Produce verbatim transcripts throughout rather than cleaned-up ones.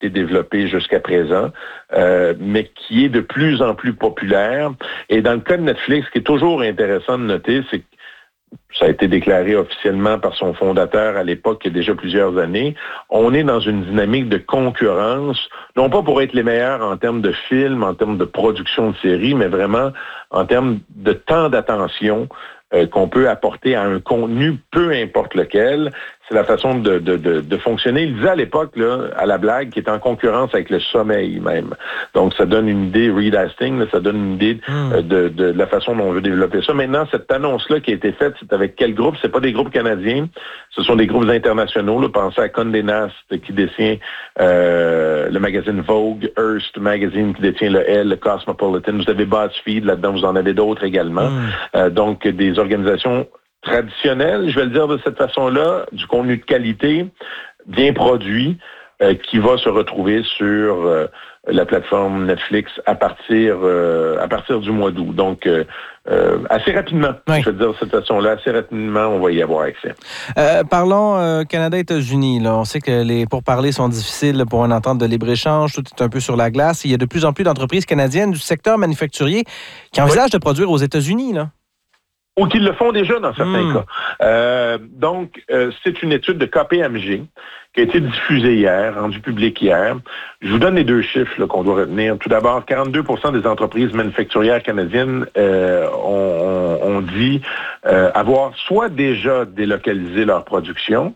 été développé jusqu'à présent, euh, mais qui est de plus en plus populaire. Et dans le cas de Netflix, ce qui est toujours intéressant de noter, c'est que ça a été déclaré officiellement par son fondateur à l'époque, il y a déjà plusieurs années. On est dans une dynamique de concurrence, non pas pour être les meilleurs en termes de films, en termes de production de séries, mais vraiment en termes de temps d'attention euh, qu'on peut apporter à un contenu, peu importe lequel. C'est la façon de, de, de, de fonctionner. Il disait à l'époque, là, à la blague, qu'il est en concurrence avec le sommeil même. Donc, ça donne une idée, Reed Hastings, là, ça donne une idée mm. euh, de, de, de la façon dont on veut développer ça. Maintenant, cette annonce-là qui a été faite, c'est avec quel groupe? C'est pas des groupes canadiens, ce sont des groupes internationaux. Là. Pensez à Condé Nast qui détient euh, le magazine Vogue, Hearst Magazine qui détient le Elle, le Cosmopolitan. Vous avez BuzzFeed, là-dedans, vous en avez d'autres également. Mm. Euh, donc, des organisations traditionnel, je vais le dire de cette façon-là, du contenu de qualité, bien produit, euh, qui va se retrouver sur euh, la plateforme Netflix à partir euh, à partir du mois d'août. Donc, euh, euh, assez rapidement, oui. Je vais le dire de cette façon-là, assez rapidement, on va y avoir accès. Euh, parlons euh, Canada-États-Unis. Là. On sait que les pourparlers sont difficiles pour une entente de libre-échange, tout est un peu sur la glace. Il y a de plus en plus d'entreprises canadiennes du secteur manufacturier qui envisagent oui. de produire aux États-Unis, là. Ou qu'ils le font déjà dans certains mmh. cas. Euh, donc, euh, c'est une étude de K P M G qui a été diffusée hier, rendue publique hier. Je vous donne les deux chiffres là, qu'on doit retenir. Tout d'abord, quarante-deux pour cent des entreprises manufacturières canadiennes euh, ont, ont dit euh, avoir soit déjà délocalisé leur production,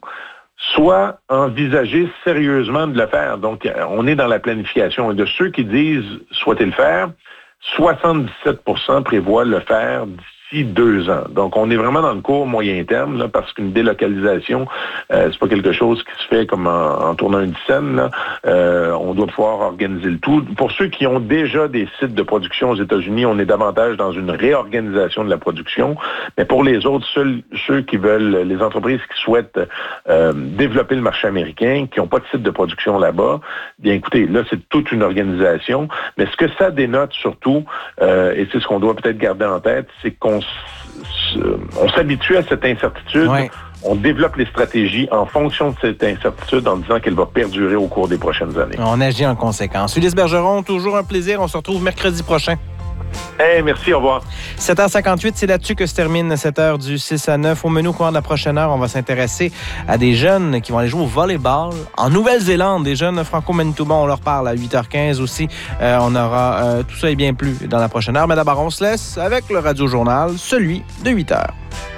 soit envisager sérieusement de le faire. Donc, on est dans la planification. Et de ceux qui disent souhaiter le faire, soixante-dix-sept pour cent prévoient le faire d'ici deux ans. Donc, on est vraiment dans le court moyen terme, là, parce qu'une délocalisation, euh, c'est pas quelque chose qui se fait comme en, en tournant une scène. Là. Euh, on doit pouvoir organiser le tout. Pour ceux qui ont déjà des sites de production aux États-Unis, on est davantage dans une réorganisation de la production. Mais pour les autres, seuls ceux qui veulent, les entreprises qui souhaitent euh, développer le marché américain, qui n'ont pas de site de production là-bas, bien écoutez, là, c'est toute une organisation. Mais ce que ça dénote surtout, euh, et c'est ce qu'on doit peut-être garder en tête, c'est qu'on on s'habitue à cette incertitude, ouais. On développe les stratégies en fonction de cette incertitude en disant qu'elle va perdurer au cours des prochaines années. On agit en conséquence. Ulysse Bergeron, toujours un plaisir. On se retrouve mercredi prochain. Hey, merci, au revoir. sept heures cinquante-huit, c'est là-dessus que se termine cette heure du six à neuf. Au menu au cours de la prochaine heure, on va s'intéresser à des jeunes qui vont aller jouer au volleyball en Nouvelle-Zélande. Des jeunes franco-manitoubans, on leur parle à huit heures quinze aussi. Euh, on aura euh, tout ça et bien plus dans la prochaine heure. Mais d'abord, on se laisse avec le Radio-Journal, celui de huit heures.